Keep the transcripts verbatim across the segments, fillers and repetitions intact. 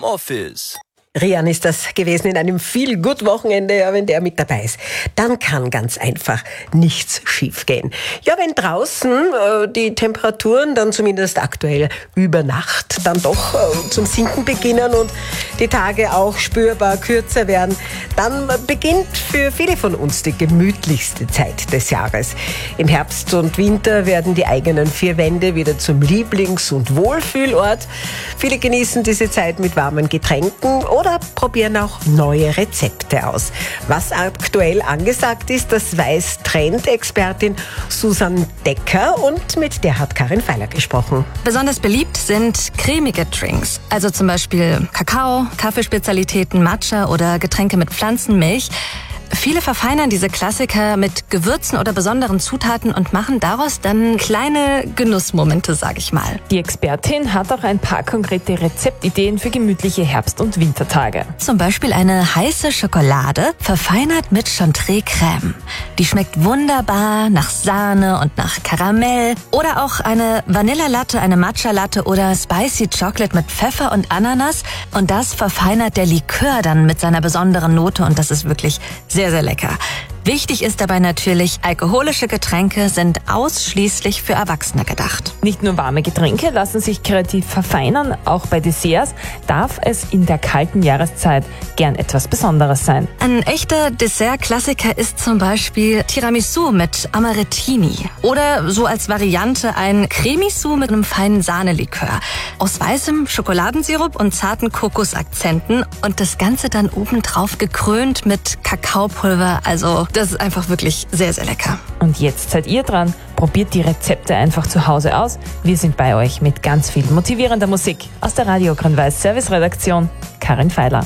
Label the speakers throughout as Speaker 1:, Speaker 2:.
Speaker 1: Homeoffice.
Speaker 2: Rian ist das gewesen in einem Feel-Good-Wochenende, ja, wenn der mit dabei ist. Dann kann ganz einfach nichts schiefgehen. Ja, wenn draußen äh, die Temperaturen dann zumindest aktuell über Nacht dann doch äh, zum Sinken beginnen und die Tage auch spürbar kürzer werden, dann beginnt für viele von uns die gemütlichste Zeit des Jahres. Im Herbst und Winter werden die eigenen vier Wände wieder zum Lieblings- und Wohlfühlort. Viele genießen diese Zeit mit warmen Getränken oder probieren auch neue Rezepte aus. Was aktuell angesagt ist, das weiß Trendexpertin Susan Decker, und mit der hat Karin Feiler gesprochen.
Speaker 3: Besonders beliebt sind cremige Drinks, also zum Beispiel Kakao, Kaffeespezialitäten, Matcha oder Getränke mit Pflanzenmilch. Viele verfeinern diese Klassiker mit Gewürzen oder besonderen Zutaten und machen daraus dann kleine Genussmomente, sag ich mal.
Speaker 4: Die Expertin hat auch ein paar konkrete Rezeptideen für gemütliche Herbst- und Wintertage.
Speaker 3: Zum Beispiel eine heiße Schokolade, verfeinert mit Chantilly-Creme. Die schmeckt wunderbar nach Sahne und nach Karamell. Oder auch eine Vanilla-Latte, eine Matcha-Latte oder Spicy Chocolate mit Pfeffer und Ananas. Und das verfeinert der Likör dann mit seiner besonderen Note, und das ist wirklich sehr Sehr, sehr lecker. Wichtig ist dabei natürlich, alkoholische Getränke sind ausschließlich für Erwachsene gedacht.
Speaker 4: Nicht nur warme Getränke lassen sich kreativ verfeinern, auch bei Desserts darf es in der kalten Jahreszeit gern etwas Besonderes sein.
Speaker 3: Ein echter Dessert-Klassiker ist zum Beispiel Tiramisu mit Amarettini oder so als Variante ein Cremisu mit einem feinen Sahnelikör aus weißem Schokoladensirup und zarten Kokosakzenten und das Ganze dann obendrauf gekrönt mit Kakaopulver, also das ist einfach wirklich sehr, sehr lecker.
Speaker 4: Und jetzt seid ihr dran. Probiert die Rezepte einfach zu Hause aus. Wir sind bei euch mit ganz viel motivierender Musik. Aus der Radio Grün-Weiß Service-Redaktion, Karin Feiler.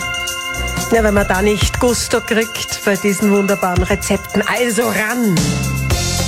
Speaker 2: Ja, wenn man da nicht Gusto kriegt bei diesen wunderbaren Rezepten, also ran!